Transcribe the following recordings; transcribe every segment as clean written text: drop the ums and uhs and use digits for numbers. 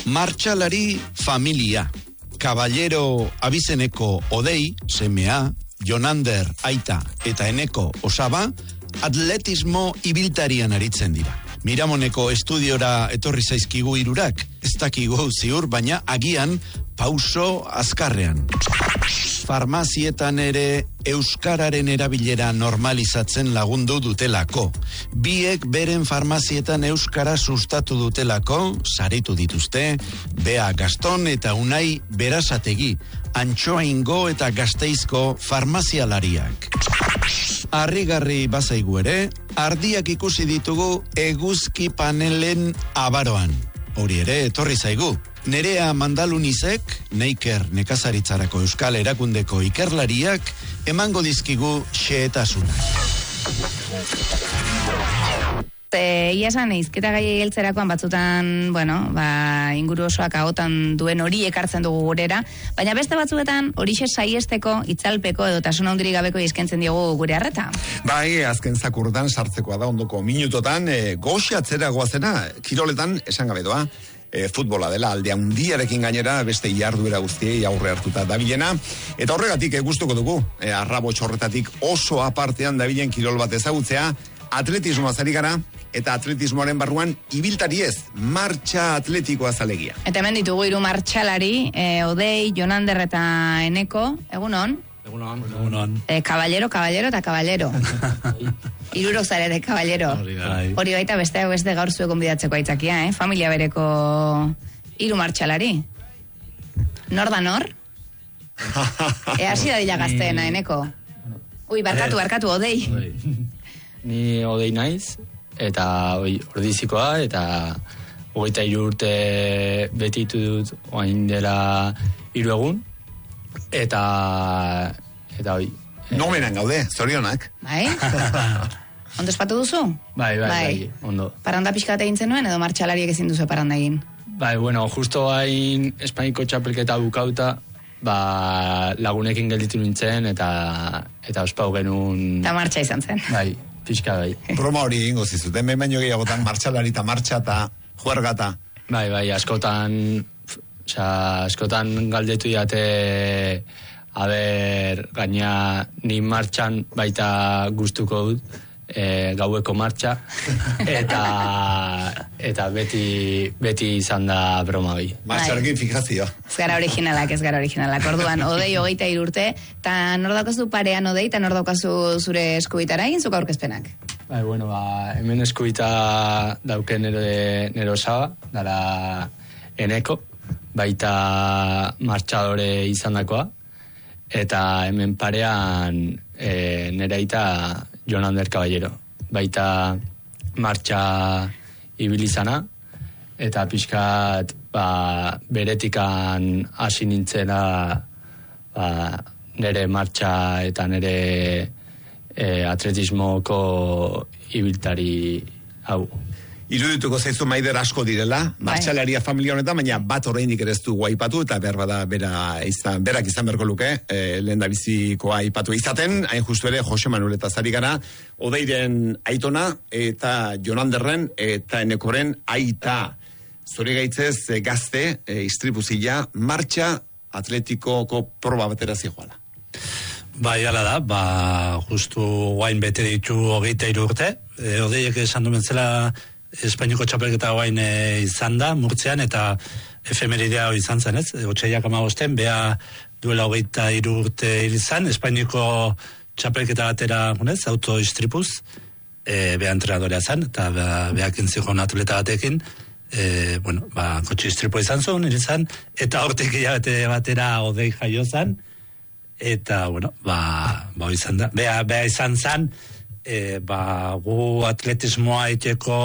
Martxalari familia. Caballero abizeneko Odei, semea, Jonander aita eta Eneko osaba, atletismo ibiltarian aritzen dira. Miramoneko estudiora etorri zaizkigu hirurak, ez dakigu ziur, baina agian pauso azkarrean. Farmazietan ere euskararen erabilera normalizatzen lagundu dutelako. Biek beren farmazietan euskara sustatu dutelako, saritu dituzte, Bea Gaston eta Unai Berasategi, Antxoaingo eta Gasteizko farmazialariak. Harrigarri bazaigu ere, ardiak ikusi ditugu eguzki panelen abaroan. Hori ere, etorri zaigu. Nerea Mandalunizek, Neiker nekazaritzarako euskal erakundeko ikerlariak, emango dizkigu xehetasunak. Ia esan izketa gai heltzerakoan batzutan, inguru osoak agotan duen hori ekartzen dugu gurera, baina beste batzuetan horixe saiesteko, itzalpeko edo tasun handirik gabeko izkentzen diogu gure arreta. Bai, azken zakurdan sartzekoa da ondoko minutotan, goxatzera goazena, kiroletan esan gabe doa, futbola dela, alde handiarekin gainera beste jarduera guztiei aurre hartuta dabilena, eta horregatik gustuko dugu, arrabo txorretatik oso apartean dabilen kirol bat ezagutzea, atletismoa zari gara, eta atletismoaren barruan ibiltari ez, martxa atletikoa zalegia. Eta hemen ditugu 3 martxalari, Odei, Jonander eta Eneko, egunon? Egunon. Caballero eta caballero. 3 zarete caballero. Hori baita beste gaur zuek gonbidatzeko aitzakia, familia bereko 3 martxalari. Nor da nor? Hasi da dila gazteena, Eneko. Ui, barkatu, Odei. Ni Odei naiz, eta ordizikoa, eta 23 urte betitu dut oain dela 3 egun, eta Nomenan gaude, zorionak. Bai? Ondo espatu duzu? Bai, ondo. Paranda pixka egin zenuen, edo martxalariek ezin duzu paranda egin? Bai, justo hain Espainiko txapelketa bukauta, lagunekin gelditu nintzen, eta ospau genuen... Eta martxa izan zen. Bai, pixka bai. Broma hori ingo zizuten, baino gehiagotan martxalari eta martxa eta juergata. Bai, askotan galdetu diate, gaina ni martxan baita gustuko dut, gaueko martxa, eta beti izan da broma bi. Martxarekin fikazioa. Ez gara originalak. Orduan, Odei 23 urte, eta nor daukazu parean Odei, eta nor daukazu zure eskubitara egin zuko aurkezpenak? Bai, hemen eskubita dauken nere osaba, dara Eneko, baita martxadore izan dakoa, eta hemen parean nere aita Jonander Caballero, baita martxa ibilizana, eta pixkat beretikan hasi nintzena nere martxa eta nere atletismoko ibiltari hau. Irudituko zaizu Maider asko direla, martxalaria familia honetan, baina bat oraindik ere ez dugu aipatu, eta berbada berak izan beharko luke, lehendabizikoa aipatu izaten, hain justu ere Jose Manuel eta zari gara, Odeiren aitona, eta Jonanderren, eta Enekoren aita. Zure gaitzez gazte, istripuzila, martxa atletikoko proba batera zijoala. Bai, ala da, justu guain bete ditu 23 urte, Odeiek esan duen zela Espainiko txapelketa guain izan da, Murtzean, eta efemeridea izan zen, ez? Otsaiak 15, Bea duela 23 urte izan, Espainiko txapelketa batera, autoistripuz, Bea entrenadorea zen, eta Beak intzikon atleta batekin, kotxe istripua izan zuen, eta hortik hilabete batera Odei jaio zen, eta, izan da. Bea izan zen, gu atletismoa iteko,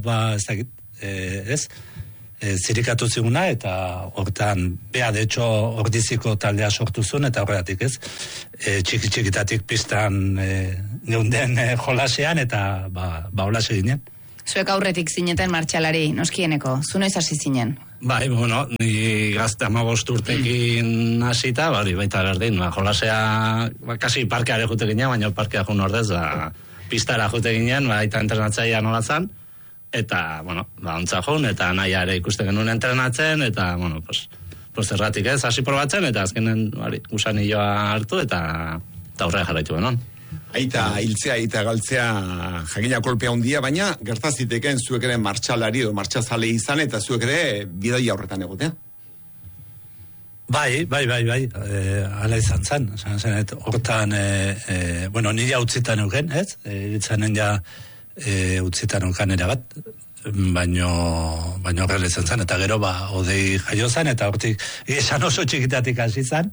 zirikatu ziguna, eta hortan, Bea, de hecho, ordiziko taldea sortu zuen, eta horregatik, ez? Txikitatik pistan geunden jolasean, eta holase ginen. Zuek aurretik zineten martxalari, noskieneko, zu noiz hasi zinen? Bai, ni gazte 15 urtekin hasita, baita berdin, jolasea, kasi parkeare jute ginen, baina parkea jun ordez, pistara jute ginen, baita entrenatzailean nola zan, eta, bueno, ontsa joan, eta naia ere ikusten genuen entrenatzen, eta, bueno, pues erratik ez, hasi probatzen, eta azkenen, gusanilloa hartu, eta aurrera jarraitu benon. Aita hiltzea, aita galtzea jakina kolpea handia, baina gertaziteken zuek ere martxalari edo martxazale izan, eta zuek ere bidaia horretan egotea. Bai, ala izan zen, hortan, bueno, nire utzitan euken, ez? Iritzanen ja utzitan euken ere bat, baino horrela izan zen, eta gero, Odei jaio zen, eta hortik, esan oso txikitatik hasi zen,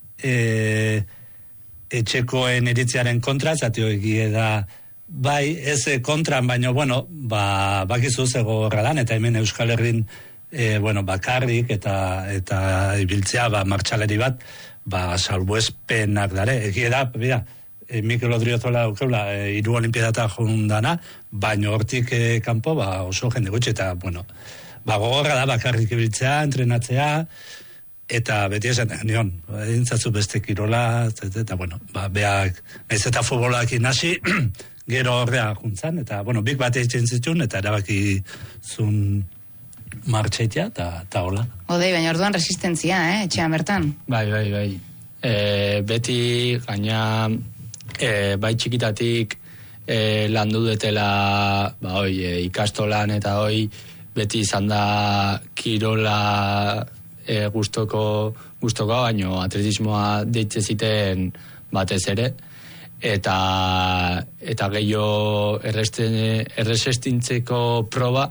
etxekoen eritziaren kontra, zatio egie da, bai, ez kontran, baino, bueno, bakizu zego horrelan, eta hemen Euskal Herrin, bakarrik eta ibiltzea, martxaleri bat, salbuespenak dare. Egie da, Mikel Odriozola aukeula, 3 olimpiadata jundana, baino hortik kanpo, oso jende gutxi, eta, gogorra da, bakarrik ibiltzea, entrenatzea, eta beti esan, nion, dintzatzu beste kirola, eta, beak, ez eta futbolak inasi, gero horrea juntzan, eta, bik bat eitzen zituen, eta erabaki zun martxaitea, eta hola. Odei, baina orduan resistentzia, etxean bertan. Bai. Beti, gaina, bai txikitatik landu dutela, ikastolan eta beti izan da kirola gustoko, baino atletismoa deitze ziten batez ere, eta gehiago erresistintzeko proba,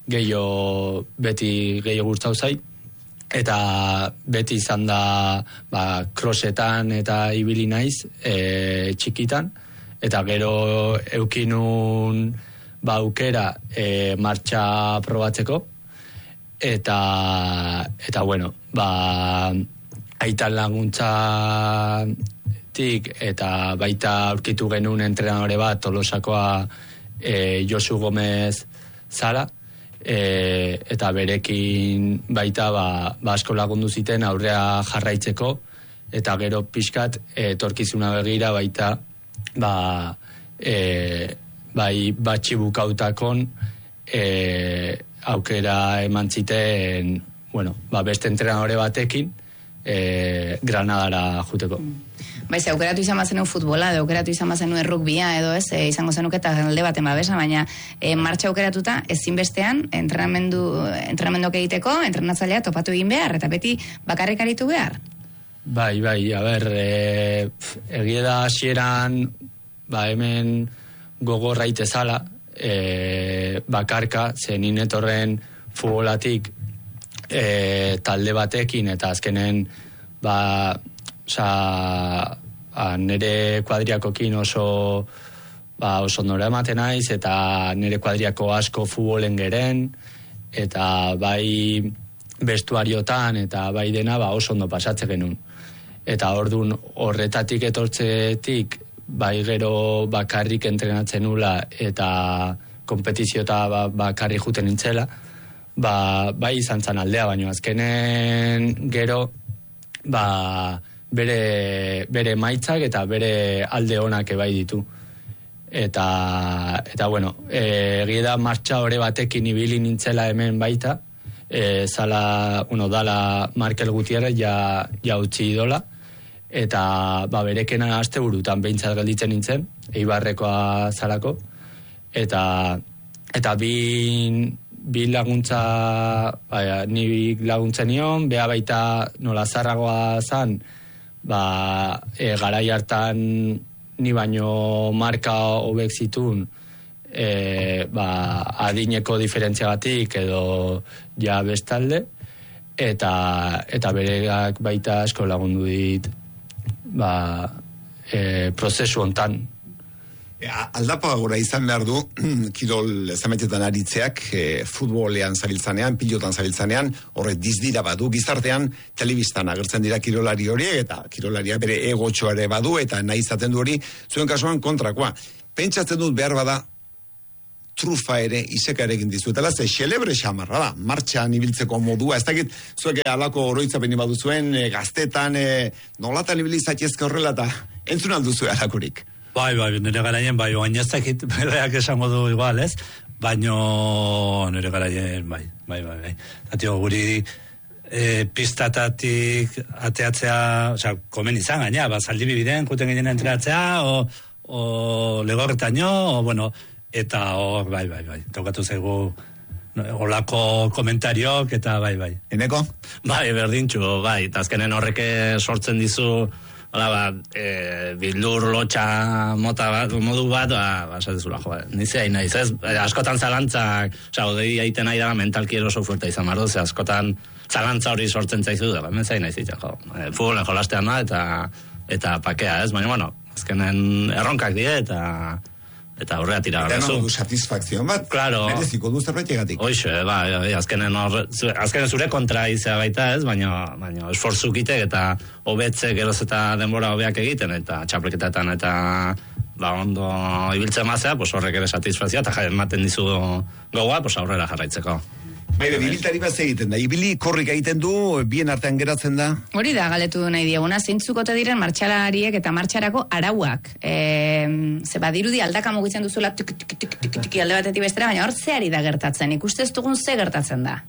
beti gehiago gustau zait, eta beti izan da crossetan eta ibili naiz txikitan, eta gero eukinun aukera martxa probatzeko, eta aitan laguntzatik eta baita aurkitu genuen entrenadore bat Tolosakoa Josu Gomez Zara, eta berekin baita asko lagundu ziten aurrea jarraitzeko, eta gero pixkat etorkizuna begira baita batxibukautakon aukera eman ziten beste entrenadore batekin Granadara juteko. Aukeratu izan bazenu futbola, aukeratu izan bazenu errugbia, edo ez, izango zenuk eta alde baten babesa, baina martxa aukeratuta ezinbestean entrenamenduak egiteko, entrenatzailea topatu egin behar, eta beti bakarrik aritu behar? Bai, egia da hasieran, hemen gogorra itezala, bakarka, zenin etorren futbolatik talde batekin, eta azkenen nire kuadriakokin oso nora ematen naiz, eta nire kuadriako asko futbolen geren, eta bai bestuariotan, eta bai dena oso ondo pasatze genuen. Eta ordun horretatik etortzetik, bai gero bakarrik entrenatzen nula, eta kompetiziota bakarrik juten nintzela, bai izan zan aldea, baino azkenen gero, bere maitzak eta bere alde honak ebai ditu. Eta egia da martxa hori batekin ibili nintzela hemen baita, dala Markel Gutierrez ja utzi idola, eta berekena aste burutan behintzat gelditzen nintzen, Eibarrekoa zalako, eta bi laguntza, ni laguntzen nion, beha baita nola zarragoa zan, garai hartan ni baino marka hobek zitun, adineko diferentziagatik edo ja bestalde, eta bereak baita asko lagundu dit prozesu hontan. Aldapa gora izan behar du, kirol zametetan aritzeak, futbolean zabiltzanean, pilotan zabiltzanean, horre dizdira badu, gizartean, telebistan agertzen dira kirolari horiek, eta kirolaria bere egotxoa ere badu, eta nahi izaten du hori, zuen kasuan kontrakoa. Pentsatzen dut behar bada, trufa ere, iseka ere egin dizuetela, ze xelebre xamarra da, martxan ibiltzeko modua, ez dakit, zuek alako oroitzapeni badu zuen, gaztetan, nolatan ibilizatiezke horrela, eta entzun alduzu alakurik. Bai, nire garaien, oain ez dakit, bereak esango du igual, ez? baino nire garaien, bai. Zatio, guri pistatatik ateatzea, komen izan gaina, zaldi bibiden, juten ginen entrenatzea, o legorretaino, eta hor, bai, tokatu zaigu olako komentariok, eta bai. Eneko? Bai, berdintxu, eta azkenen horreke sortzen dizu, bildur lotxa modu bat, esatezula, nizia nahiz, ez? Askotan zalantzak, odei aiten nahi da mentalki eroso fuerta izan mardo, askotan zalantza hori sortzen zaizu, mentzai nahiz itxak, futbolen jolastean da, eta pakea, ez? Baina, azkenen erronkak die, eta horrea tira gabezu. Eta satisfakzion bat, mereziko du zerbait egatik. Hoxe, azkenen zure kontra izea baita ez, baina esfortzuk itek eta hobetze geroz eta denbora hobeak egiten, eta txapelketetan eta ondo ibiltzen mazea, horrek ere satisfakzioa, eta ematen dizu gogoa, aurrera jarraitzeko. Baina, ibiltari bat egiten da, ibili korrik egiten du, bien artean geratzen da? Hori da, galetu du nahi dieguna, zeintzukote diren martxalariek eta martxarako arauak. Dirudi aldaka mugitzen duzula tiki alde batetik bestera, baina hor zeari da gertatzen, ikustez dugun ze gertatzen da?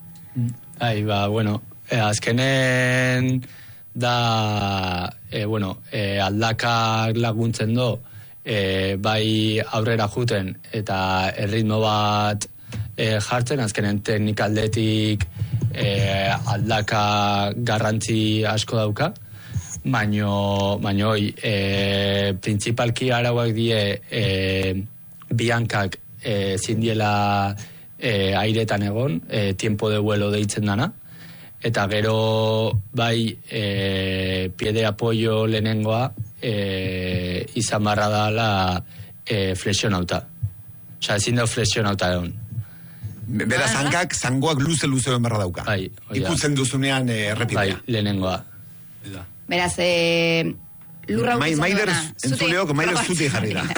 Azkenen da, aldakak laguntzen do, bai aurrera juten eta erritmo bat jartzen, azkenen teknikaldetik aldaka garrantzi asko dauka, baino principalki arauak die biankak zindiela airetan egon, tiempo de vuelo deitzen dana, eta gero bai pie de apoyo lehenengoa izan barra dala flexionauta. Ezin da flexionauta egon. Beraz, zangoak luze berra dauka. Ikutzen duzunean errepidea. Lehenengoa. Beraz, lurra ukitzen duena. Entzuleok, maider zuti jarri da.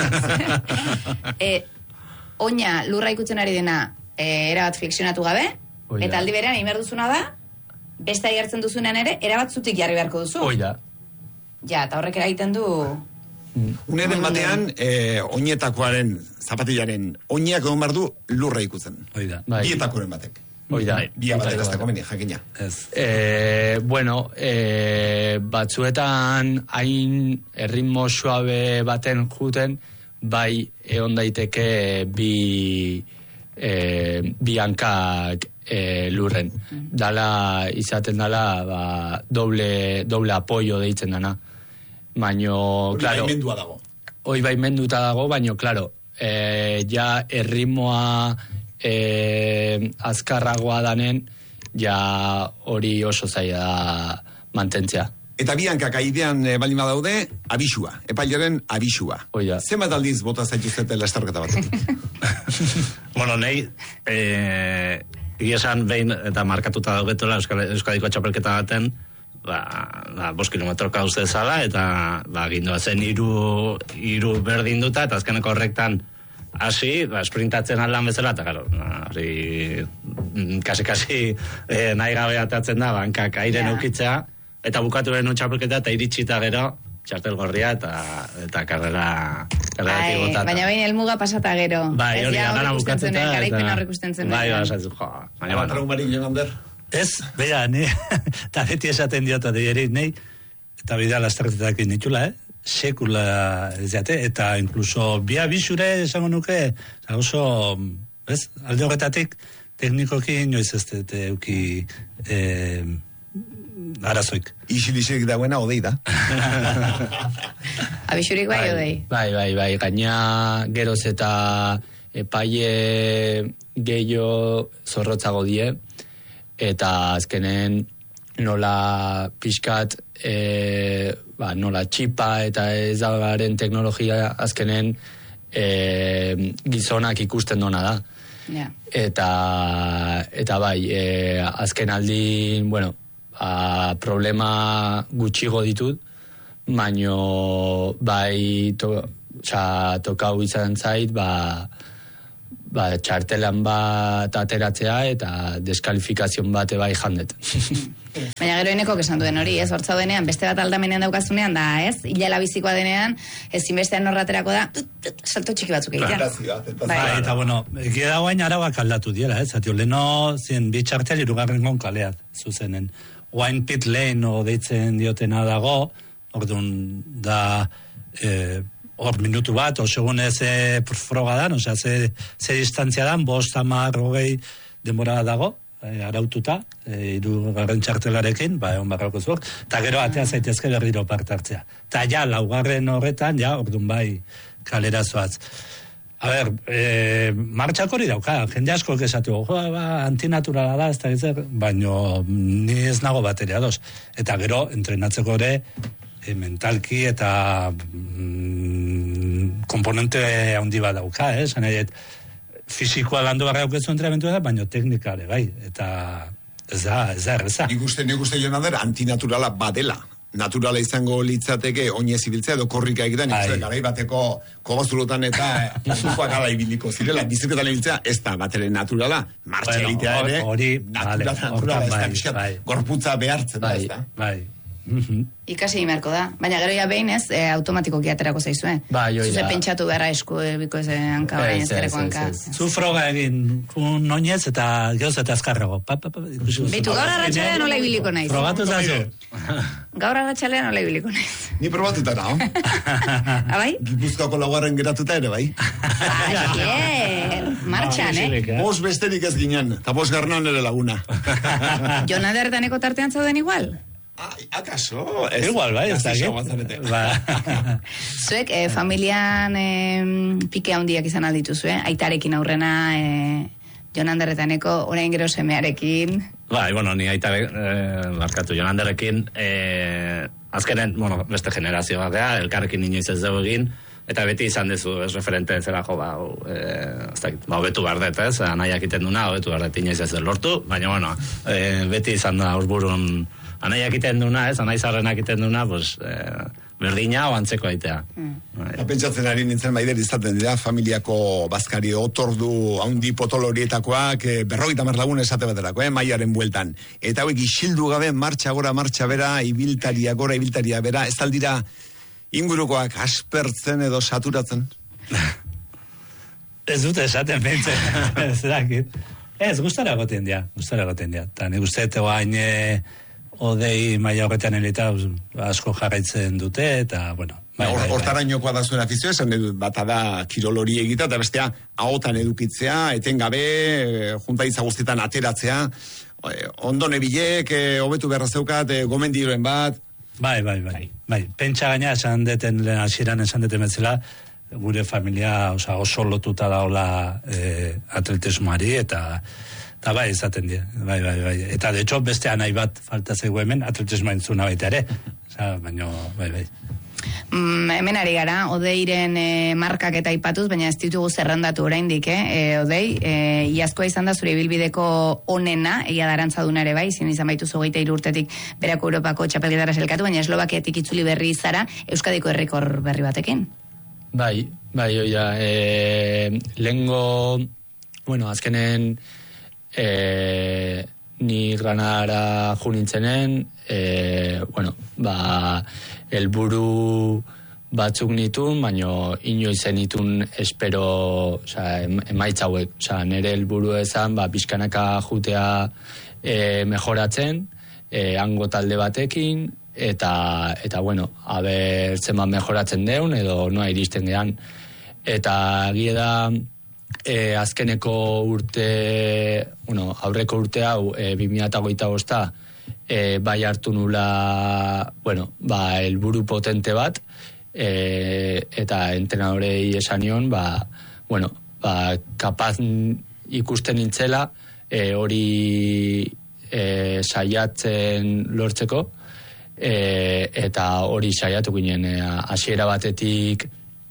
Oina lurra ikutzen ari dena erabat flexionatu gabe, eta aldi berean egin behar duzuna da, beste agertzen duzunean ere, erabat zutik jarri beharko duzu. Oida. Ja, eta horrek eragiten du... Uneren batean, oinetakoaren, zapatilaren, oinak egon behar du lurra ikutzen. Oida. Bietakoren batek. Oida. Bia batera ez da komeni, jakina. Batzuetan hain erritmo suabe baten juten, bai egon daiteke bi hankak lurren. Izaten dala doble apoio deitzen dana. Baino, claro, hoi baimenduta dago, baino, claro, ja erritmoa azkarragoa danen, ja hori oso zaila da mantentzea. Eta biankak aidean baldin badaude, abisua, epailaren abisua. Zenbat aldiz bota zaituzete lasterketa batetik? Nahi, esan behin eta markatuta daugetola Euskadiko txapelketa baten, 5 kilometroka uste zala, eta gindoa zen iru berdin duta, eta azkeneko horrektan hasi, sprintatzen aldan bezala, eta gero, kasi nahi gabe atatzen da, bankak airen eukitzea, eta bukatu beren txapelketa, eta iritsita gero, txartel gorria, eta karrera botata. Baina behin helmuga pasata gero. Bai, hori gana bukatzeta. Garaipen horrek usten zen. Bai, esatzen, baina traumarik Jonander? Ez, beha, eta beti esaten diota dierik, eta bidea lasterketetak initula, sekula ez jate, eta inkluso bisure esango nuke, oso, alde horretatik, teknikoki inoiz ez dute euki arazoik. Isilisik dagoena odei da. Abisurik bai odei. Bai, gaina geroz eta epaile gehiago zorrotzago die, eta azkenen nola pixkat nola txipa eta ez dagaren teknologia azkenen gizonak ikusten dona da. Eta bai, azken aldin, problema gutxigo ditut, baino bai tokau izan zait, txartelan bat ateratzea eta deskalifikazioan bat bai jandet. Baina gero Enekok esan duen hori, ez, hortza denean, beste bat aldamenean daukazunean, da, ez, hilala bizikoa denean, ezinbestean horraterako da, salto txiki batzuk egitea. Eta bueno, egia da guain arauak aldatu diela, ez, atio, leno zien bitxartel irugarren gon kaleat, zuzenen. Guain pit lane o deitzen diotena dago, orduan da, hor minutu bat, o segun ez froga dan, osea, ze distantzia dan, 5, 10, 20 denbora dago, araututa, hirugarren txartelarekin, egon barroko zuok, eta gero atea zaitezke berriro parte hartzea. Eta ja, laugarren horretan, ja, orduan bai kalera zoaz. A ber, martxak hori dauka, jende asko esatu, antinaturala da, ez da ezer, baino ni ez nago bateria doz. Eta gero, entrenatzeko ere, mentalki eta komponente handi bat dauka, fisikoa landu barra daukezu entrenamentu da, baino teknikare, bai, eta ez da erreza. Nik uste Jonander, antinaturala badela. Naturala izango litzateke oinez ibiltzea edo korrika egiten, garai bateko kobazulotan eta zukoak ala ibiliko zirela, biziketan ibiltzea, ez da batere naturala, martxa egitea ere, naturala, ez da pixkat, gorputza behartzen da, ez da. Bai. Ikasi imerko da, baina gero ja behin ez, automatikoki aterako zaizue. Zuze pentsatu beharra esku, biko ez hanka, baina ezkereko hanka. Zu froga egin, oinez eta gehoz eta azkarrago. Beitu, gaur arratxalean nola ibiliko naiz. Frogatu zazu. Gaur arratxalean nola ibiliko naiz. Ni probatuta nao. Abai? Gipuzkoako laugarren geratuta ere, bai? Martxan, Bos besterik ez ginen, eta bos garnan ere laguna. Jonander daneko tartean zauden igual? Akaso? Igual, bai, ez da. Zuek, familian pike handiak izan aldituzue, aitarekin aurrena, Jonanderretaneko, orain gero semearekin. Bai, bueno, ni aitarek, barkatu, Jonanderrekin, azkenen, bueno, beste generazioa gea, elkarrekin inoiz ez dugu egin, eta beti izan dezu, ez referente zera jo, hobetu bardet, ez, anaiak iten duna, hobetu bardet inoiz ez lortu, baina, bueno, beti izan da urburun anaiak iten duna, ez, anaizarrenak iten duna, pues, berdina o antzeko aitea. Pentsatzen ari nintzen Maider izaten dira, familiako bazkari otordu haundi potolorietakoak, 50 lagun esate baterako, maiaren bueltan. Eta hauek isildu gabe, martxa gora, martxa bera, ibiltaria gora, ibiltaria bera, ez daldira ingurukoak aspertzen edo saturatzen? Ez dute esaten pentsen, ez dakit. Ez, gustara goten dia. Eta nik uste guain odei maila horretan elita asko jarraitzen dute, eta, bueno. Hortarainokoa da zuen afizioa, esan edut, bata da kirolori egita, eta bestea, ahotan edukitzea, etengabe, junta izaguztetan ateratzea, ondone bilek, hobetu beharra zeukat, gomendiroen bat. Bai. Pentsa gaina, esan deten, hasieran esan deten betzela, gure familia oso lotuta daola atletismoari, eta bai, izaten dira, bai. Eta, de hecho, beste anai bat falta zego hemen, atletismoa entzuna baita ere. Baina, bai. Hemen ari gara, Odeiren markak eta aipatuz, baina ez ditugu zerrendatu oraindik, Odei, iazkoa izan da zure ibilbideko onena, egia darantzaduna ere bai, izan baitu 23 urtetik berako Europako txapelketara selkatu, baina Eslovakiatik itzuli berri zara, Euskadiko errekor berri batekin. Bai, oia, lehengo, bueno, azkenen, ni Granadara junintzenen, helburu batzuk nitun, baino inoiz zenitun espero, emaitza hauek, nire helburu ezan, pixkanaka jutea mejoratzen, hango talde batekin, eta bueno, aber zenbat mejoratzen deun, edo noa iristen gehan. Eta gie da, azkeneko urte, aurreko urte hau, 2025, bai hartu nula, helburu potente bat, eta entrenadorei esanion, kapaz ikusten nintzela, hori saiatzen lortzeko, eta hori saiatu ginen, hasiera batetik,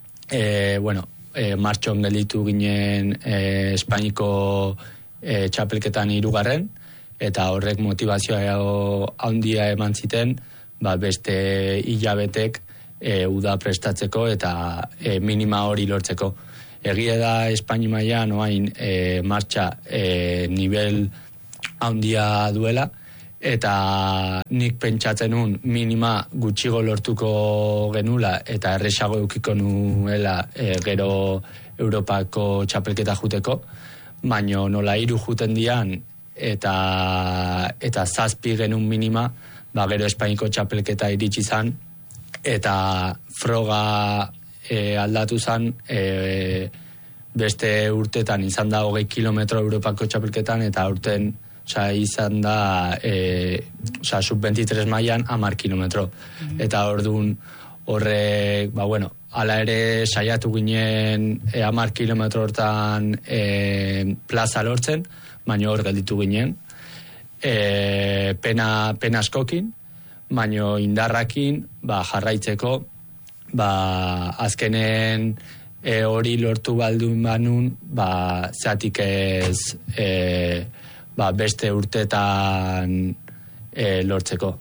martxon gelditu ginen Espainiko txapelketan 3. Eta horrek motivazioa handia eman ziten, beste hilabetek uda prestatzeko eta minima hori lortzeko. Egia da Espaini mailan oain martxa nivel handia duela, eta nik pentsatzen nun minima gutxigo lortuko genula eta erresago eukiko nuela gero Europako txapelketa juteko, baino nola 3 juten dian eta 7 genuen minima, gero Espainiko txapelketa iritsi zan, eta froga aldatu zan, beste urtetan izan da 20 kilometro Europako txapelketan, eta urten izan da sub-23 mailan 10 kilometro. Eta orduan horrek, ala ere saiatu ginen 10 kilometro hortan plaza lortzen, baina hor gelditu ginen. Pena askokin, baina indarrakin jarraitzeko, azkenen hori lortu baldun banun, zatik ez beste urtetan lortzeko.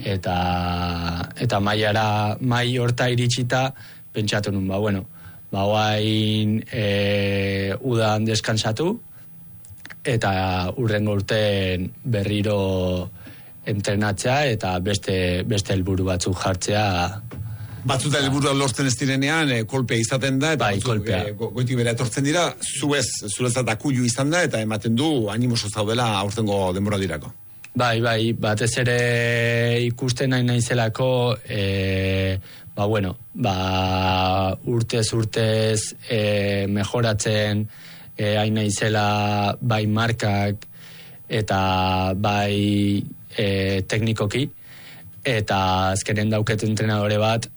Eta mai horta iritsita, pentsatu nun, guain udan deskansatu, eta urrengo urten berriro entrenatzea, eta beste helburu batzuk jartzea. Batzuta helburua lortzen ez direnean, kolpea izaten da, eta goitik bera etortzen dira, zuretzat akulu izan da, eta ematen du animoso zaudela aurtengo denbora dirako. Bai, batez ere ikusten naizelako, urtez mejoratzen hain naizela bai markak eta bai teknikoki, eta azkenen dauket entrenadore bat,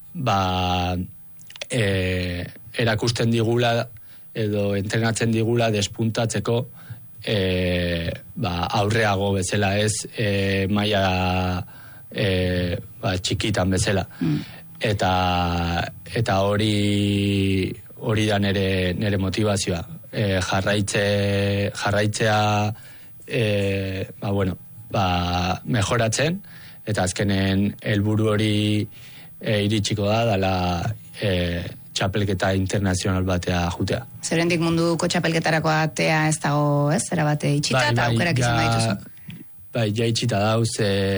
erakusten digula edo entrenatzen digula despuntatzeko aurreago bezala, ez maila txikitan bezala. Eta hori da nere motivazioa. Jarraitzea mejoratzen, eta azkenen helburu hori iritsiko dala txapelketa internazional batea jutea. Zerendik munduko txapelketarako atea ez dago, ez? Zera bate itxita eta aukerak izan da dituzu. Ja itxita dauz,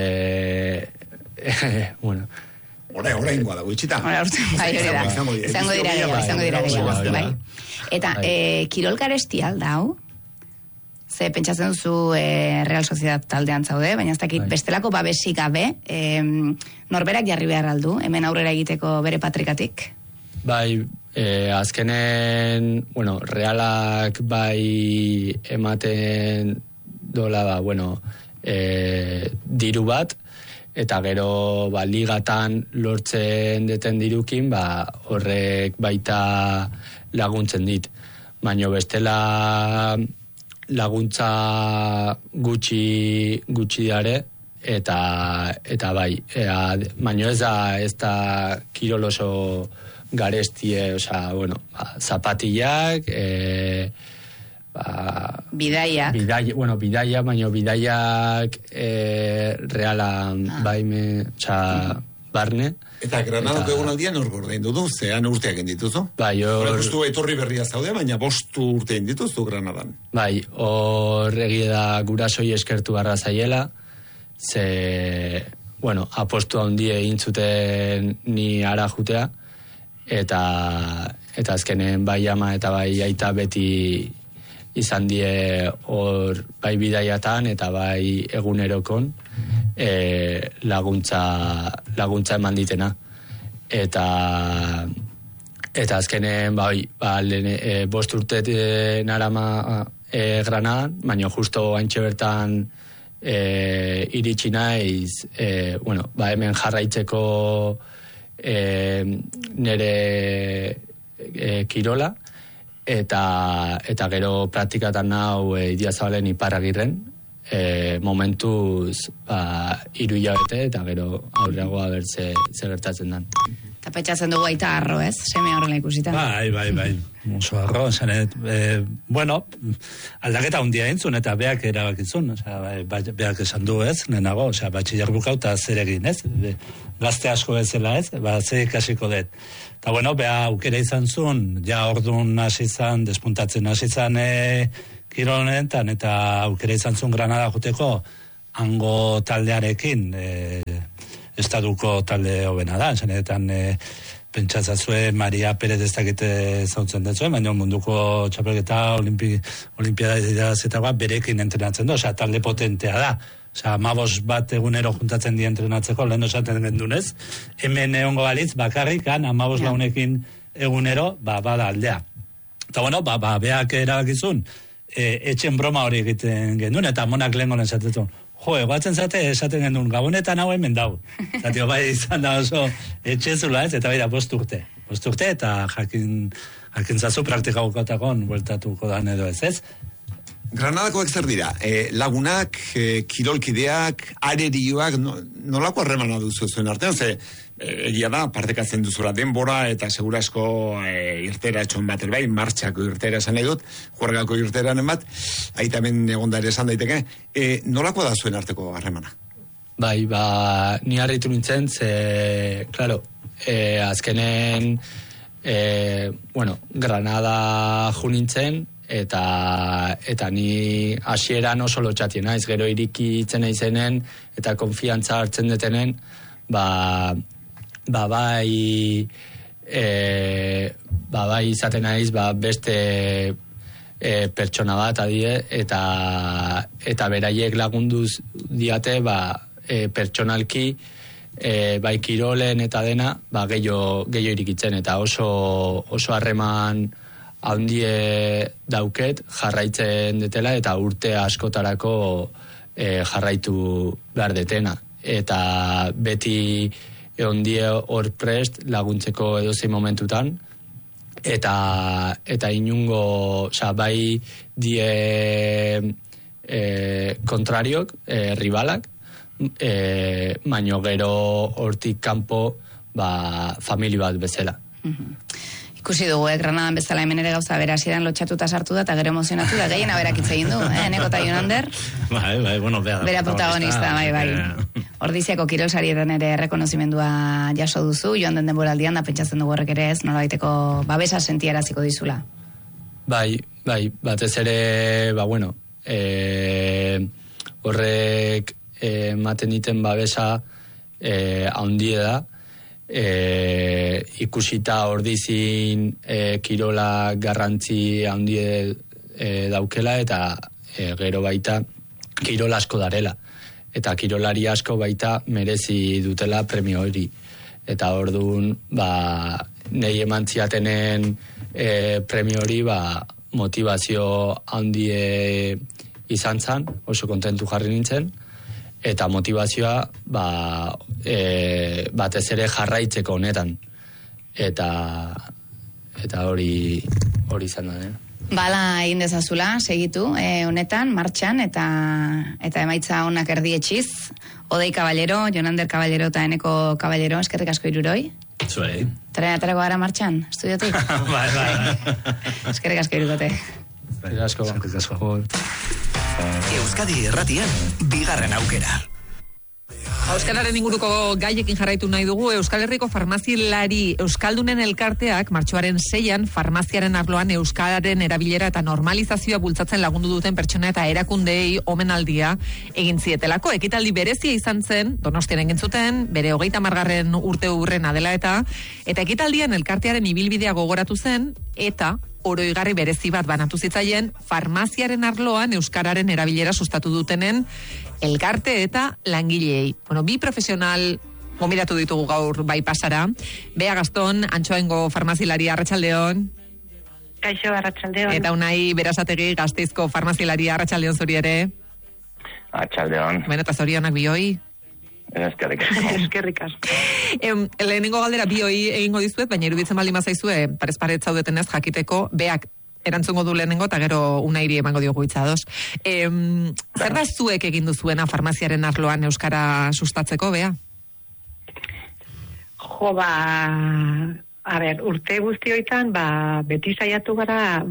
Oraingoa dago itxita. Izango dira gehiago. Eta kirolkaresti aldau, ze pentsatzen duzu Real Sociedad taldean zaude, baina ez dakit bestelako babesik gabe, norberak jarri behar aldu, hemen aurrera egiteko bere patrikatik? Bai, azkenen, Realak bai ematen dola, diru bat, eta gero ligatan lortzen deten dirukin, horrek baita laguntzen dit. Baina bestela laguntza gutxi dare, eta bai, baina ez da kirol oso garestie, zapatillak, bidaiak, baina bidaiak Realan barne. Eta Granadako egonaldian hor gordein dudu, zean urteak indituzu? Bai, hor... Justu etorri berria zaude, baina 5 urte indituzu Granadan. Bai, hor egie da gurasoi eskertu barra zaiela, ze, apostu handie egin zuten ni ara jutea, eta azkenen bai ama eta bai aita beti izan die hor bai bidaiatan eta bai egunerokon laguntza eman ditena. Eta azkenen bai, 5 urte narama Granadan, baina justo haintxe bertan iritsi naiz, hemen jarraitzeko nere kirola, eta gero praktikatan nau Idiazabalen Iparragirren, momentuz 3 hilabete, eta gero aurreagoa bertze gertatzen den. Eta Petxatzen dugu aita arro, ez? Seme horrela ikusita. Bai. Oso arro, zanet, bueno, aldaketa hundia entzun, eta beak erabakitzun, beak esan du ez, nenago, batxiller bukau eta zer egin, ez? Gazte asko ezela, ez? Zer ikasiko dut. Eta bueno, beha aukera izan zuen, ja ordun hasi zan, despuntatzen hasi zan kirolenetan, eta aukera izan zuen Granada joteko, hango taldearekin, estatuko talde hobena da, zanetan pentsatzazue Maria Perez ez dakite zautzen dezuen, baina munduko txapelketa olimpiada zetagoa berekin entrenatzen du, talde potentea da. 15 bat egunero juntatzen di entrenatzeko, lehen osaten gendunez, hemen egongo balitz, bakarrikan, 15 launekin egunero, bada aldea. Eta bueno, beak erabakizun, etxen broma hori egiten gendun, eta monak lehen gonen zatetun. Egoatzen zate, esaten gendun, gabonetan hau hemen dau. Zatio, bai izan da oso etxezula ez, eta bai da bost urte, eta jakintzazu praktikagokotakon bueltatuko da edo ez. Granadakoak zer dira? Lagunak, kirolkideak, arerioak, nolako harremana duzu zuen artean? Egia da, partekatzen duzula denbora eta segurasko irtera etxon bat, bai, martxako irtera esan nahi dut, juergako irteranen bat, aitamen egonda ere esan daiteke. Nolako da zuen arteko harremana? Bai, ni harritu nintzen, claro, azkenen, Granada jo nintzen, eta ni hasieran oso lotxatien naiz, gero irikitzen naizenen eta konfiantza hartzen detenen, bai izaten naiz, beste pertsona bat adie, eta beraiek lagunduz diate, pertsonalki, bai kirolen eta dena, gehiago irikitzen, eta oso harreman handie dauket jarraitzen detela eta urte askotarako jarraitu behar detena. Eta beti ondie hor prest laguntzeko edozein momentutan eta inungo bai die kontrariok, ribalak, baino gero hortik kanpo famili bat bezala. Ikusi dugu, Granadan bezala hemen ere gauza bera, hasieran lotxatuta sartu da, eta gero emozionatu da, gehien aberak egin du, Eneko eta Jonander. Bai, bueno, bera protagonista, bai. Ordiziako kirolsarietan ere rekonozimendua jaso duzu, joan den denboraldian da pentsatzen dugu horrek ere ez, nola baiteko babesa sentiaraziko dizula. Bai, batez ere, horrek ematen diten babesa handie da, ikusita Ordizin kirola garrantzi handie daukela eta gero baita kirol asko darela eta kirolari asko baita merezi dutela premio hori eta orduan nei emantziatenen premio hori motivazio handie izan zan, oso kontentu jarri nintzen eta motivazioa batez ere jarraitzeko honetan eta hori izan da, Bala egin dezazula, segitu, honetan, martxan, eta emaitza honak erdietxiz, Odei Caballero, Jonander Caballero eta Eneko Caballero, eskerrik asko iruroi. Zuei. Traerako gara martxan, estudiotik? Bai. Eskerrik asko irukote. Eskerrik asko. Euskadi Irratian, bigarren aukera. Euskararen inguruko gaiekin jarraitu nahi dugu. Euskal Herriko farmazilari Euskaldunen elkarteak martxoaren 6an farmaziaren arloan euskararen erabilera eta normalizazioa bultzatzen lagundu duten pertsona eta erakundeei omenaldia egin zietelako. Ekitaldi berezia izan zen, Donostian egin zuten, bere 30. urte urrena dela eta ekitaldian elkartearen ibilbidea gogoratu zen eta oroigarri berezi bat banatu zitzaien farmaziaren arloan euskararen erabilera sustatu dutenen elkarte eta langileei. Bi profesional gomidatu ditugu gaur bai pasara. Bea Gaston, Antxoaingo farmazilari, arratsaldeon. Kaixo, arratsaldeon. Eta Unai Berasategi, Gasteizko farmazilari, arratsaldeon zuri ere. Arratsaldeon. Eta zorionak bioi. Eskerrik asko. Lehenengo galdera bioi egingo dizuet, baina iruditzen baldin bazaizue, parez paret zaudetenez jakiteko, Beak erantzungo du lehenengo eta gero Unairi emango diogu hitza ados. Zer da zuek egin duzuena farmaziaren arloan euskara sustatzeko, Bea? Jo, a ber, urte guztioitan, beti saiatu gara,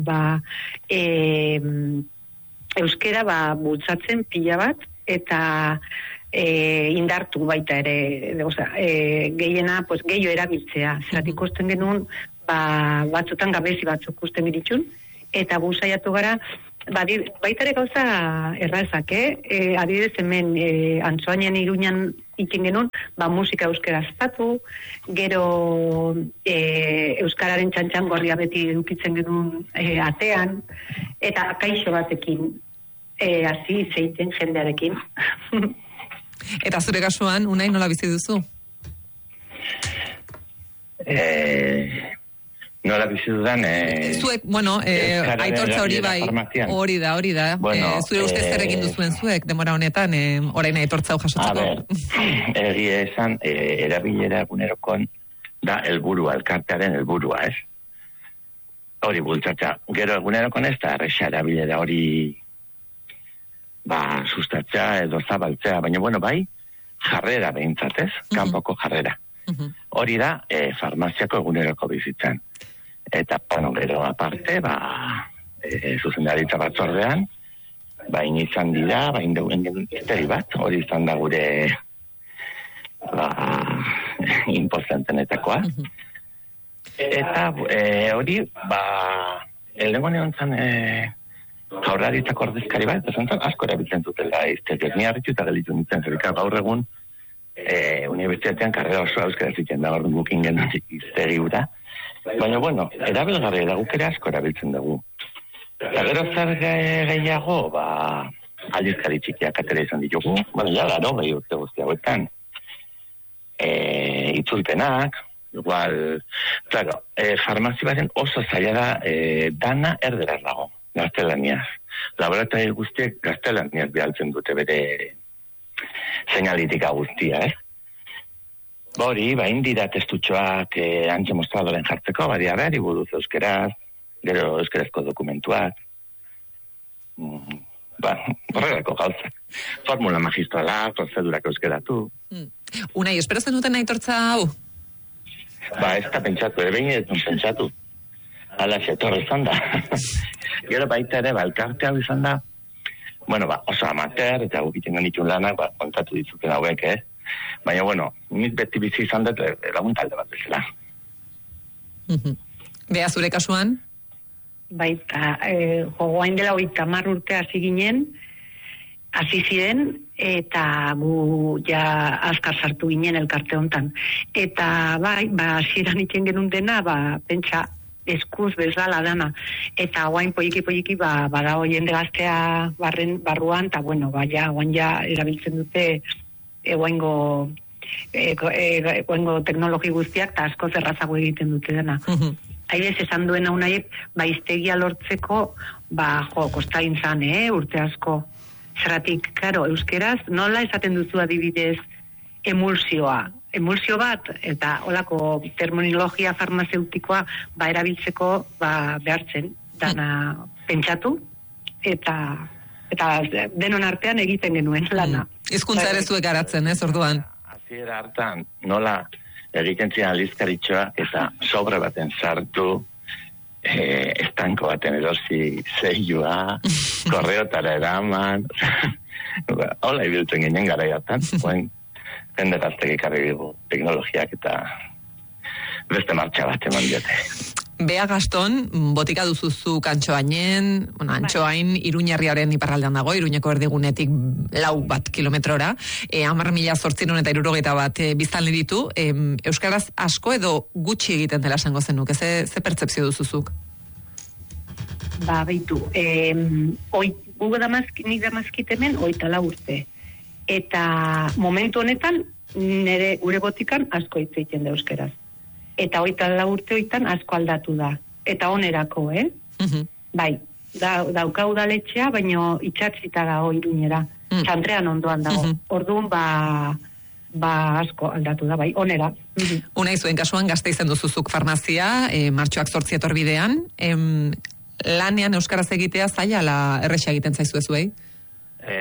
euskera, bultzatzen pila bat, eta indartu baita ere, gehiena, pues, gehiago erabiltzea. Zerat ikusten genuen, batzutan gabezi batzuk ikusten giritxun, eta gu saiatu gara, baita ere gauza errazak, adibidez hemen Antsoainen Iruñan ikin genuen, musika euskera azpatu, gero euskararen txantxan gorria beti edukitzen genuen atean, eta kaixo batekin, hasi zeiten jendearekin. Eta zure kasuan, Unai, nola bizi duzu? Nola bizi dudan... Zuek, aitortza hori bai, hori da. Zure ustez zer egin duzuen zuek, demora honetan, orain aitortza hau jasotzeko. Egia esan, erabilera egunerokon da elburua, elkartearen elburua, ez? Hori bultzatza. Gero egunerokon ez da, erresa erabilera hori sustatzea edo zabaltzea, baina bai, jarrera behintzatez, kanpoko jarrera. Hori da, farmaziako eguneroko bizitzan. Eta, gero aparte, zuzendaritza batzordean, izan dira, indeuen geniteri bat, hori izan da gure inpostentenetakoa. Eta hori, elego neontzan jaurlaritzako ordezkari bat, eta zantzan asko erabiltzen zutela iztegiak. Ni harritu eta gelitu nintzen, zerika gaur egun unibertsitatean karrera oso euskara zitzen da, gaur gukin genuen iztegi gura. Baina, erabilgarri da, guk ere asko erabiltzen dugu. Eta gero zer gehiago, aldizkari txikiak atera izan ditugu, laro gehi urte guzti hauetan. Itzulpenak, igual, claro, farmazibaren oso zaila da, dana erderaz dago, gaztelaniaz. Laboratoi guztiek gaztelaniaz bialtzen dute bere señalitika guztia, Hori, indira testutxoak antxe mostradoren jartzeko, behar buruz euskeraz, gero euskerazko dokumentuak, horregako gauzak. Formula magistrala, prozedurak euskeratu. Unai, espero zen duten aitortza hau? Ez da pentsatu, behin ez dut pentsatu. Hala xetorra izan da. Gero baita ere, elkarte hau izan da, oso amateur, eta gukiten genitun lanak, kontatu ditzuten hauek, Baina, nik beti bizi izan dut lagun talde bat bezala. Bea, zure kasuan? Baita, jogoain dela 30 urte hasi ginen, hasi ziren, eta gu azkar sartu ginen elkarte hontan. Eta hasieran iken genuen dena, pentsa, eskuz bezala dana. Eta guain poliki badago jende gaztea barruan, eta guain erabiltzen dute egoengo teknologi guztiak eta asko zerrazago egiten dute dena. Haidez esan duena unaiek, iztegia lortzeko, kostain zan, urte asko. Zeratik, karo, euskeraz, nola esaten duzu adibidez emulsioa. Emulsio bat, eta holako terminologia farmazeutikoa erabiltzeko behartzen, dana pentsatu, eta denon artean egiten genuen lana. Hizkuntza ere zuek garatzen, orduan? Hasiera hartan, nola egiten zian aldizkaritxoa eta sobre baten sartu, estanko baten erosi zeilua, korreotara eraman, hola ibiltzen ginen gara hartan, jende gaztek ekarri dugu teknologiak eta beste martxa bat eman diote. Bea Gaston, botika duzuzuk Antsoainen, Antsoain Iruñerriaren iparraldean dago, Iruñeko erdigunetik 4 kilometrora, 10.861 biztanle ditu, euskaraz asko edo gutxi egiten dela esango zenuk, ze pertzepzio duzuzuk? Beitu, nik damazkit hemen 34 urte, eta momentu honetan gure botikan asko hitz egiten da euskaraz. Eta 34 urte hoitan asko aldatu da. Eta onerako, dauka udaletxea, baino itxatzita dago Iruñera. Txantrean ondoan dago. Orduan, asko aldatu da, onera. Unai, zuen kasuan Gasteizen duzuzuk farmazia, martxoak 8 etorbidean. Lanean euskaraz egitea zaila ala erresa egiten zaizu ezuei?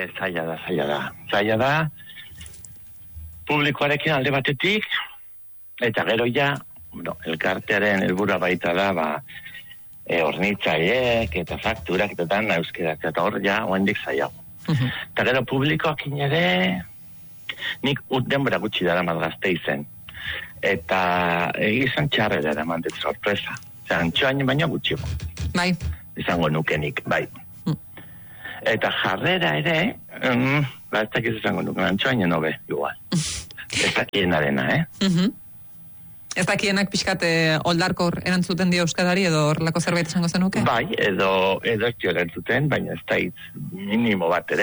Zaila da. Publikoarekin alde batetik, Eta gero ja, elkartearen helburua baita da, hornitzaileek eta fakturak eta euskarak, eta hor ja, oendik zaiago. Eta gero publikoak ere, nik denbora gutxi dara mazgazte izen. Eta egizan txarrera eraman dut sorpresa. Antxoain baina gutxiko. Bai. Izango nukenik, bai. Eta jarrera ere, ez dakiz izango nuken, antxoain nobe, igual. Ez dakien arena, Ez dakienak pixkat oldarkor erantzuten dio euskarari edo horrelako zerbait esango zenuke? Bai, edo ez dio erantzuten, baina ez da hitz minimo bat ere.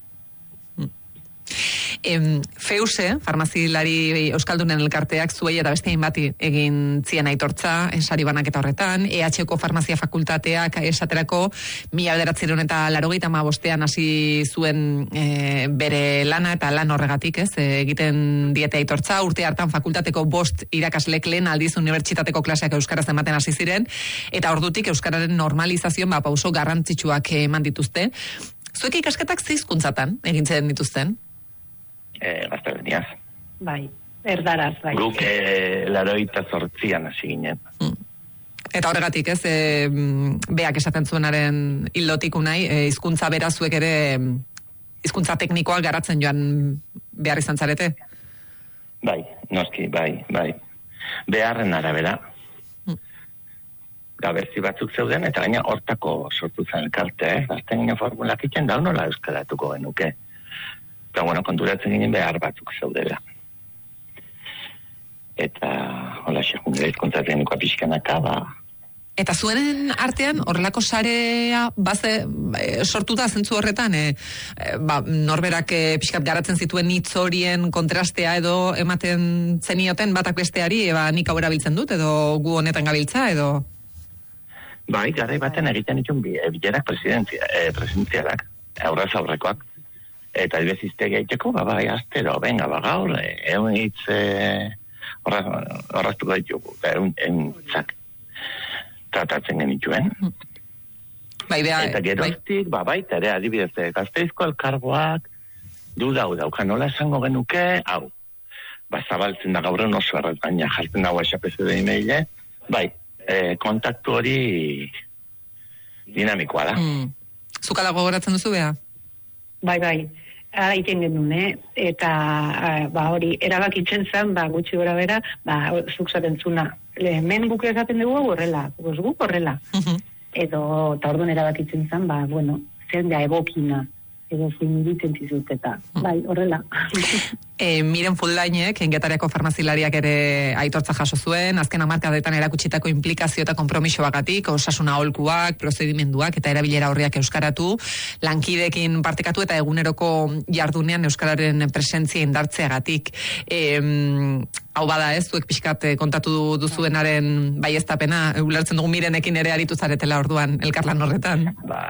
Feuse, farmazilari euskaldunen elkarteak zuei eta bestein bati egin zien aitortza, sari banaketa horretan, EH-ko farmazia fakultateak esaterako 1985 hasi zuen bere lana eta lan horregatik, egiten diete aitortza, urte hartan fakultateko 5 irakaslek lehen aldiz unibertsitateko klaseak euskaraz ematen hasi ziren, eta ordutik euskararen normalizazioan pauso garrantzitsuak eman dituzte. Zuek ikasketak ze hizkuntzatan egintzen dituzten? Gaztelaniaz. Bai, erdaraz, bai. Guk 88an hasi ginen. Eta horregatik, beak esaten zuenaren hildotik unai, hizkuntza bera zuek ere hizkuntza teknikoak garatzen joan behar izan zarete? Bai, noski, bai. Beharren arabera. Gabezi batzuk zeuden, eta gaina hortako sortu zen elkarte, gazten ginen formulak itzen da, nola euskaratuko genuke. Eta, konturatzen ginen behar batzuk zaudela. Eta, hola, xekunera izkontzatzen nikoa pixkanaka, Eta zuen artean, horrelako sarea sortu da zentzu horretan, norberak pixkat garatzen zituen hitz horien kontrastea edo ematen zenioten batak besteari, nik hau erabiltzen dut, edo gu honetan gabiltza, edo... Bai, garai baten egiten ditun bilerak presentzialak, aurraz aurrekoak. Eta albezizte gaiteko, bai, astero, venga, gaur, egun hitz horraztuko ditugu, egun zak tratatzen genituen. Eta geroztik, baita ere, adibidez, Gasteizko elkargoak dauka, nola esango genuke, hau, zabaltzen da gaurren oso erraz, baina jartzen dago esapezu da e-maile, bai, kontaktu hori dinamikoa da. Zukala gogoratzen duzu, Bea? Bai, egiten genuen, eta hori, erabakitzen zen, gutxi gora bera, zuk zaten zuna, hemen guk esaten dugu horrela, guk horrela. Edo, eta orduan erabakitzen zen, zen da egokina, edo zin ditzen zizut, eta, horrela. Miren Fuldainek, Engetariako farmazilariak ere aitortza jaso zuen, azken hamarkadetan erakutsitako implikazio eta konpromisoagatik, osasuna aholkuak, prozedimenduak eta erabilera horriak euskaratu, lankidekin partekatu eta eguneroko jardunean euskararen presentzia indartzeagatik. Hau bada zuek pixkat kontatu duzuenaren baieztapena, ulertzen dugu Mirenekin ere aritu zaretela orduan, elkarlan horretan.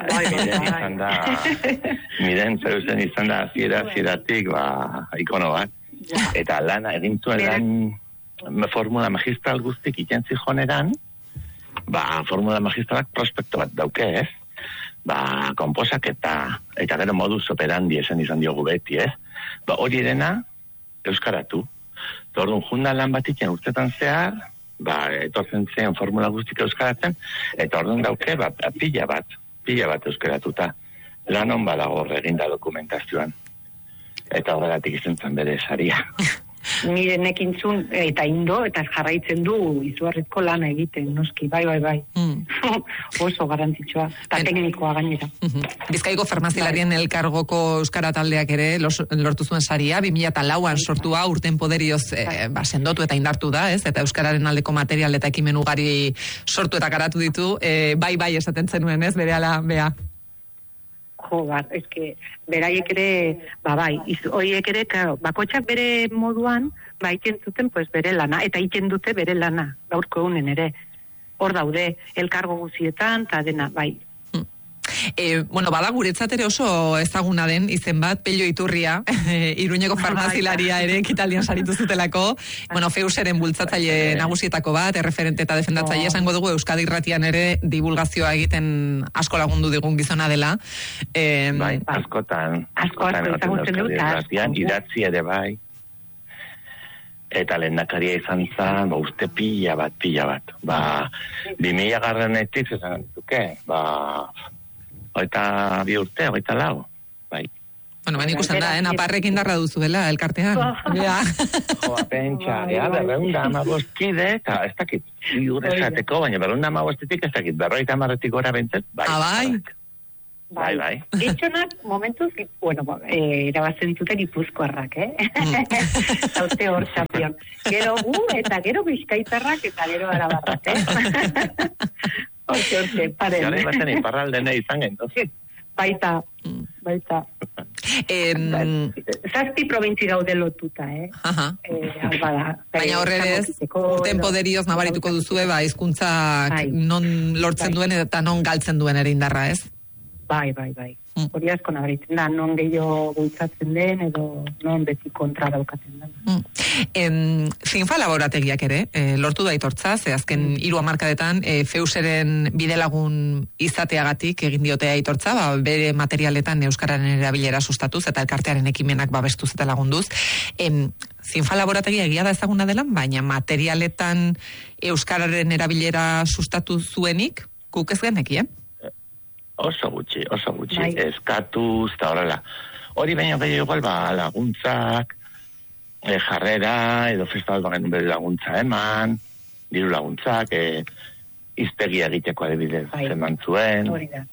Miren zeusen izan da zieratik, ikono bat. Eta lana, egin zuen lan formula magistral guztik ikentzi joneran, formula magistralak prospektu bat dauke, komposak eta gero modus operandi esan izan diogu beti, hori dena euskaratu. Orduan, jundan lan bat iken urtetan zehar, etortzen zen formula guztik euskaratzen, eta orduan dauke, pila bat euskaratuta. Lan hon badago eginda dokumentazioan. Eta horregatik izan zen bere saria. Mirenek intzun, eta indo, eta jarraitzen du izugarrizko lana egiten, noski, bai. Oso garantzitsua, eta teknikoa gainera. Bizkaiko farmazilarien elkargoko euskara taldeak ere lortu zuen saria, 2004an sortua urten poderioz sendotu eta indartu da, eta euskararen aldeko material eta ekimen ugari sortu eta garatu ditu, bai esaten zenuen, berehala, Bea. Beraiek ere, horiek ere, bakotxak bere moduan, iten zuten bere lana, eta iten dute bere lana, gaurko egunen ere. Hor daude, elkargo guzietan, eta dena, Bada guretzat ere oso ezaguna den izen bat, Pello Iturria, Iruñeko farmazilaria ere ekitaldian saritu zutelako, Feuseren bultzatzaile nagusietako bat, erreferente eta defendatzaile, esango dugu Euskadi Irratian ere divulgazioa egiten asko lagundu digun gizona dela. Askotan ezagutzen Euskadi Irratian, idatzi ere bai. eta lehendakaria izan zen, uste pila bat. 2000 garrenetik, esan duke, 22 urte, 24, bai. Bueno, ikusten da, Naparrek indarra duzuela, elkartean. Pentsa, 215 kide, eta ez dakit, iure esateko, baina 215 ez dakit, 50 gora bentzet, bai. Bai. Gitxonak, momentuz, erabazen zuten Gipuzkoarrak, Zaute hor txampion. Gero eta gero Bizkaitarrak, eta gero Arabarrak, Hortxe, paren. Gara ibaten iparraldene izan gentozik. Baita. Zazpi probintzi gaude lotuta, Baina horrez, urten poderioz nabarituko duzue, hizkuntzak non lortzen duen eta non galtzen duen ere indarra, ez? Bai. Hori asko nabaritzen da, non gehiago bultzatzen den, edo non beti kontra daukaten den. Finfa laborategiak ere, lortu da aitortza, ze azken 3 hamarkadetan Feuseren bidelagun izateagatik egin diote aitortza, bere materialetan euskararen erabilera sustatuz eta elkartearen ekimenak babestuz eta lagunduz. Finfa laborategia egia da ezaguna dela, baina materialetan euskararen erabilera sustatu zuenik, guk ez genekien? Oso gutxi, eskatuz eta horrela. Hori baina gehiago laguntzak, jarrera, edo festival bagen bere laguntza eman, diru laguntzak, iztegia egiteko adibidez eman zuen. Hori da.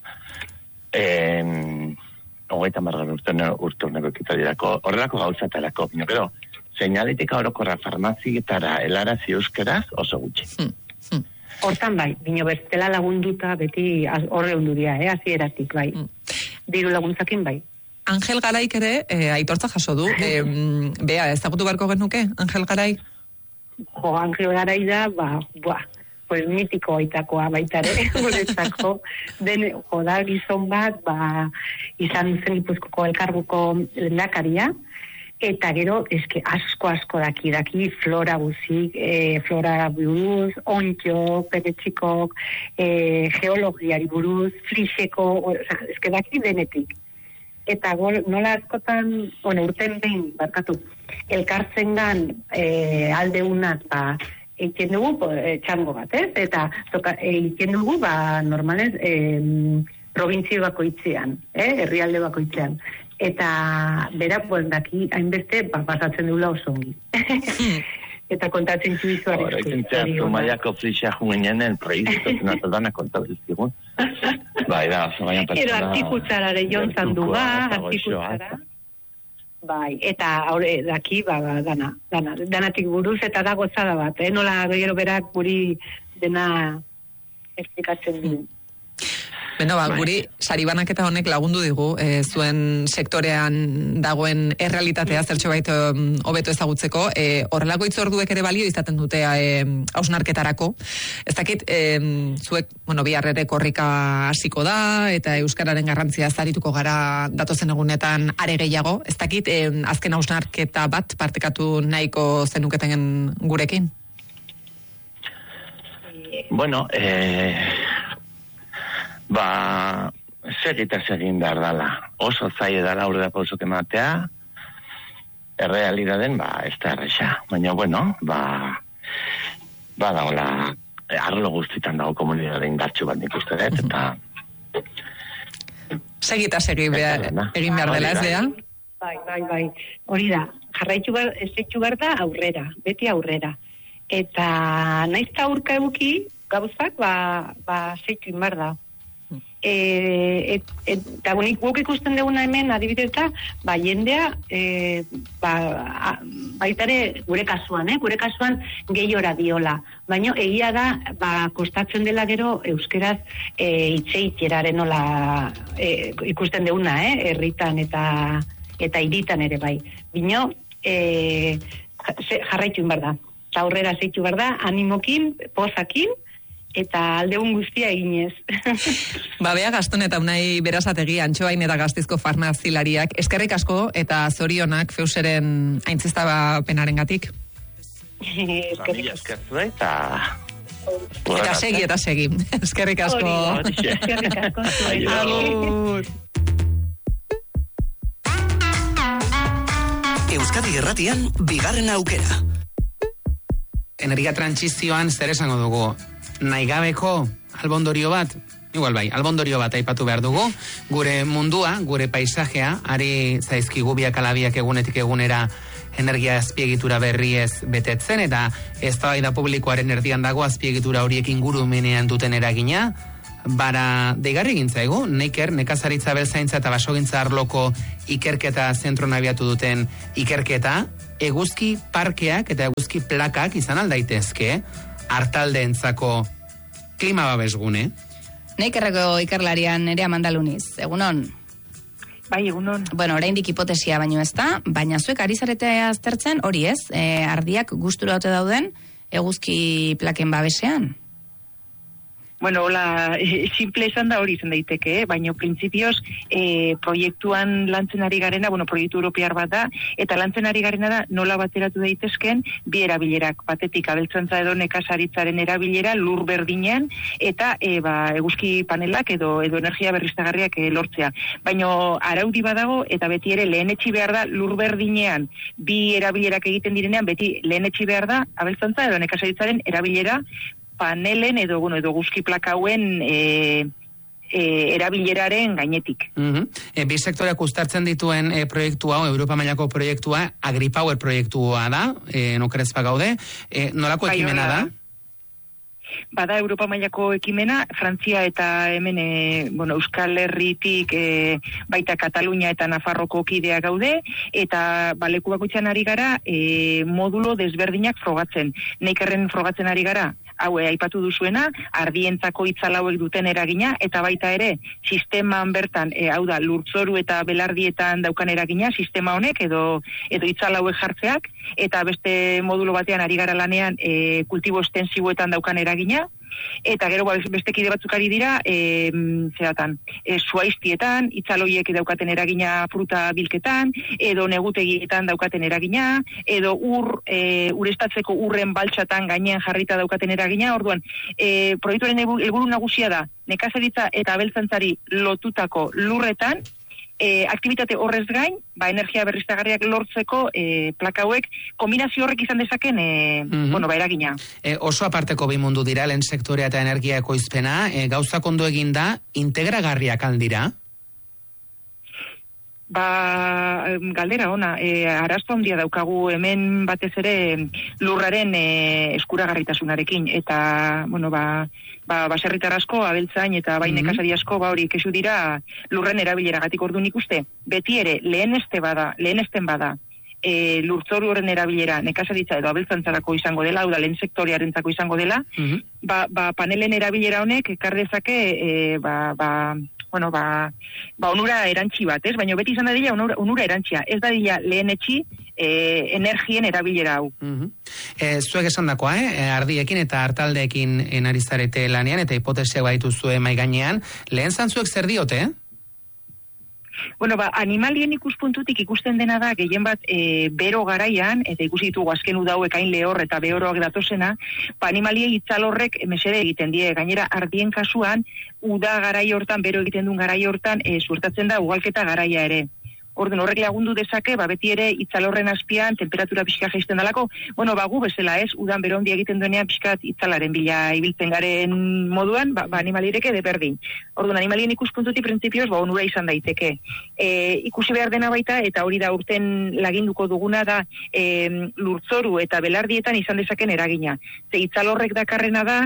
30 urturneko ekitaldirako, horrelako gauzatarako. Gero, seinaletika orokorra farmazietara helarazi euskeraz oso gutxi. Hortan bai, bino bestela lagunduta beti horre hunduria, hasieratik bai. Diru laguntzakin bai. Angel Garaik ere aitortza jaso du. Bea, ezagutu barko genuke, Angel Garai? Angel Garai da, pues mitiko aitakoa baitare, guretzako. Da gizon bat, izan zen Gipuzkoako elkarguko lehendakaria, eta gero, asko daki flora guzik, flora buruz, ontio, peretxikok, geologiari buruz, friseko, daki denetik. Eta nola askotan, urten behin, elkartzen gan alde unat, egiten dugu txango bat, eta egiten dugu, normalez, provintzio bakoitzean, herrialde bakoitzean. Eta bera, daki, hainbeste, pasatzen dula osongi. Eta kontatzen txuizuaren. Hora, ikentzea, maiako frixa jungenen, proizitatzen atadana kontatuzkigun. Da, oso baina pertsona... Ero, artikutzarare jontzan du artikutzara. Bai, eta haure, daki, danatik buruz, eta da gozada bat, nola gero berak guri dena esplikatzen du. Beno, guri saribanaketa honek lagundu digu, zuen sektorean dagoen errealitatea zertxo baita hobeto ezagutzeko, horrelako itzorduek ere balio izaten dute hausnarketarako. Ez dakit, zuek, biharrere korrika hasiko da, eta euskararen garrantzia zarituko gara datozen egunetan are gehiago. Ez dakit, azken hausnarketa bat partekatu nahiko zenuketen gurekin? Bueno, segin behar dala. Oso zaila dala aurrera pausok ematea, errealidaden, ez da erresa. Baina, dagoela, arlo guztitan dago komunidade indartxu bat nik uste dut, eta... Segi egin behar dela, ez dea? Bai. Hori da, jarraitu behar da aurrera, beti aurrera. Eta naizta aurka eguki, gauzak, zeitu inbar da. Eta guk ikusten duguna hemen adibidez da, jendea baitare gure kasuan gehiora diola, baina egia da kostatzen dela gero euskeraz itxeiteraren nola ikusten duguna, herritan eta hiritan ere bai. Bino jarraitu inbar da, eta aurrera zeitu behar da, animokin, pozakin, eta aldeun guztia eginez. Bea Gaston eta Unai Berazategi, Antxoain eta Gaztizko farmazilariak, eskerrik asko eta zorionak Feuseren aintzestapenaren gatik. Eskerrik asko eta segi. Eskerrik asko. Eskerrik asko. Agur. Euskadi Irratian, bigarren aukera. energia trantsizioan zer esango dugu? Nahigabeko albondorio bat? Igual bai, albondorio bat aipatu behar dugu. Gure mundua, gure paisajea, ari zaizkigu biak alabiak egunetik egunera energia azpiegitura berriez betetzen, eta eztabaida publikoaren erdian dago azpiegitura horiek ingurumenean duten eragina. Bara, deigarri gintzaigu, nekazaritza beltzaintza eta basogintza arloko ikerketa zentro nabiatu duten ikerketa, eguzki parkeak eta eguzki plakak izan aldaitezke, hartaldeentzako klima babesgune. Neikerreko ikerlarian ere amandaluniz, egunon? Bai, egunon. Bueno, oraindik hipotesia baino ez da, baina zuek ari zarete aztertzen hori ez, ardiak gustura ote dauden eguzki plaken babesean? Bueno, hola, simple esan da hori izan daiteke, baina printzipioz proiektuan lantzen ari garena, proiektu europear bat da, eta lantzen ari garena da nola bateratu daitezken bi erabilerak, batetik abeltzantza edo nekazaritzaren erabilera lur berdinean, eta eguzki panelak edo energia berriztagarriak lortzea. Baina araudi badago, eta beti ere lehenetsi behar da lur berdinean bi erabilerak egiten direnean, beti lehenetsi behar da abeltzantza edo nekazaritzaren erabilera panelen edo eguzki plakauen erabileraren gainetik. Bi sektoreak uztartzen dituen proiektua, Europa mailako proiektua, AgriPower proiektua da, nokerez bagaude. Nolako ekimena da? Bada Europa mailako ekimena, Frantzia eta hemen Euskal Herritik baita Katalunia eta Nafarroko kideak gaude, eta leku bakoitzean ari gara modulo desberdinak frogatzen. Neikerren frogatzen ari gara, hau aipatu duzuena, ardientzako itzal hauek duten eragina, eta baita ere, sisteman bertan, hau da, lurtzoru eta belardietan daukan eragina, sistema honek, edo itzal hauek jartzeak, eta beste modulo batean ari gara lanean kultibo estensiboetan daukan eragina, eta gero beste kide batzuk ari dira, zuaiztietan, itzaloiek daukaten eragina fruta bilketan, edo negutegietan daukaten eragina, edo urestatzeko urren baltsatan gainean jarrita daukaten eragina. Orduan, proiektuaren helburu nagusia da, nekazaritza eta abeltzantzari lotutako lurretan, aktibitate horrez gain, energia berriztagarriak lortzeko plaka hauek, kombinazio horrek izan dezaken eragina. Oso aparteko bi mundu dira, lehen sektorea eta energia ekoizpena, gauzak ondo eginda, integragarriak aldira? Galdera ona, arazo handia daukagu hemen batez ere lurraren eskuragarritasunarekin, eta, baserritar asko, abeltzain eta nekazari asko, hori kesu dira lurren erabileragatik. Orduan ikuste, beti ere lehenesten bada, lurtzoru horren erabilera nekazaritza edo abeltzantzarako izango dela, hau da lehen sektorearentzako izango dela, panelen erabilera honek ekar dezake onura erantzi bat, ez? Baina beti izan da dira onura erantzia, ez da dira lehenetxi energien erabilera hau. Zuek esan dakoa, ardiekin eta hartaldeekin narizarete lanean, eta hipotesiak baitu zuen maigainean, lehen zantzuek zer diote, animalien ikuspuntutik ikusten dena da, gehien bat bero garaian, eta ikusi ditugu azken udauek hain lehor eta behoroak datosena, animaliei itzal horrek mesede egiten die, gainera ardien kasuan, uda garai hortan, bero egiten duen garai hortan, suertatzen da ugalketa garaia ere. Orduan horrek lagundu dezake, beti ere itzal horren azpian temperatura pixka jaisten dalako, gu bezala ez, udan bero handia egiten duenean pixkat itzalaren bila ibiltzen garen moduan, animalireke de berdin. Orduan animalien ikuspuntutik printzipioz, onura izan daiteke. Ikusi behar dena baita, eta hori da urten laginduko duguna da, lurtzoru eta belardietan izan dezaken eragina. Ze itzal horrek dakarrena da,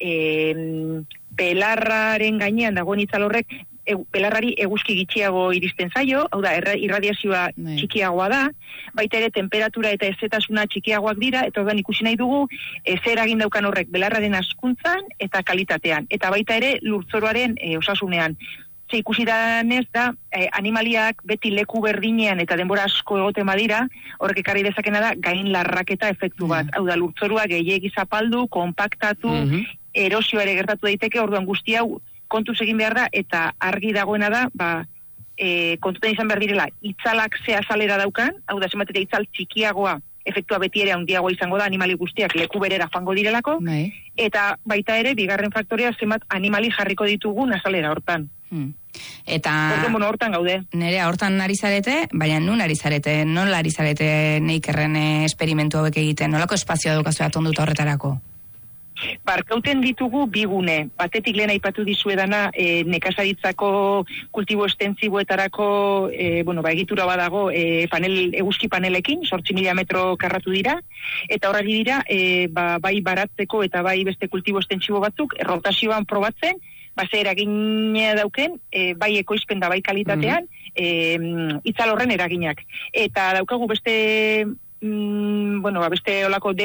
belarraren gainean dagoen itzal horrek, belarrari eguzki gitxiago iristen zaio, hau da, irradiazioa txikiagoa da, baita ere temperatura eta ezetasuna txikiagoak dira, eta orduan ikusi nahi dugu zer egin daukan horrek belarraren hazkuntzan eta kalitatean, eta baita ere lurtzoroaren osasunean. Ikusi danez da, animaliak beti leku berdinean eta denbora asko egoten badira, horrek ekarri dezakena da gain larraketa efektu bat. Hau da, lurtzorua gehiegi zapaldu, konpaktatu, erosioa ere gertatu daiteke, orduan guzti hau kontuz egin behar da, eta argi dagoena da, kontutan izan behar direla, itzalak ze azalera daukan, hau da, zenbatera itzal txikiagoa, efektua beti ere handiagoa izango da, animali guztiak leku berera joango direlako, eta baita ere, bigarren faktorea zenbat animali jarriko ditugun azalera hortan. Eta hortan gaude. Nerea, hortan ari zarete, baina nun ari zarete, nola ari zarete Neikerren esperimentu hauek egiten, nolako espazioa daukazu atonduta horretarako? Barkauten ditugu bigune. Batetik lehen aipatu dizuedana nekazaritzako kultibo estentsiboetarako egitura badago eguzki panelekin, 8.000 metro karratu dira, eta horregi dira bai baratzeko eta bai beste kultibo estentsibo batzuk rotazioan probatzen, base eragina dauken, bai ekoizpen da bai kalitatean, itzal horren eraginak. Eta daukagu beste olako